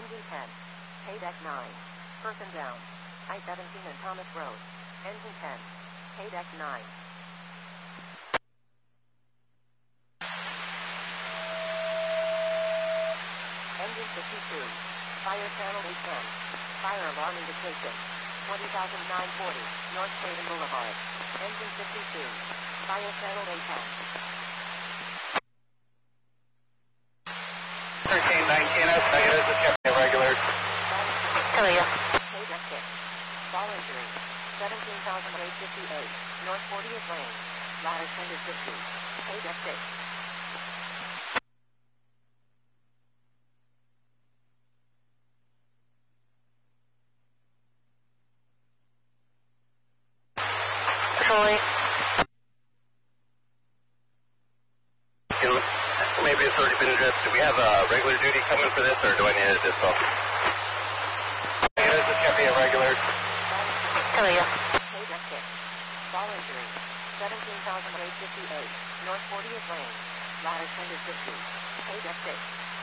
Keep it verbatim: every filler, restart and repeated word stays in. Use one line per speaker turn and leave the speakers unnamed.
Engine ten. K-Deck nine. Person down. I seventeen and Thomas Road. Engine ten. K-Deck nine. Engine fifty-two. Fire channel eight ten. Fire alarm indication. twenty thousand nine hundred forty. North Craven Boulevard. Engine fifty-two. Fire channel eight ten.
thirteen nineteen S, negative, this is irregular.
Tell you.
K-Deck six. Ball injury. seventeen thousand eight hundred fifty-eight. North fortieth lane. Ladder tender fifty. K-Deck six.
Troy.
Maybe it's already been addressed. Do we have uh, regular duty coming for this, or do I need a dispo? Yeah, this can't be a regular.
Tell you.
K-Deck six. Ball injury. seventeen thousand eight hundred fifty-eight. North fortieth lane. Ladder tender fifty. K-Deck six.